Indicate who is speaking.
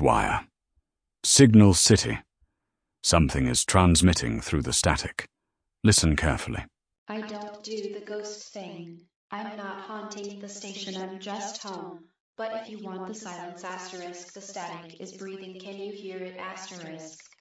Speaker 1: wire. Signal City. Something is transmitting through the static. Listen carefully.
Speaker 2: I don't do the ghost thing. I'm not haunting the station, I'm just home. But if you want the silence asterisk, the static is breathing, can you hear it asterisk?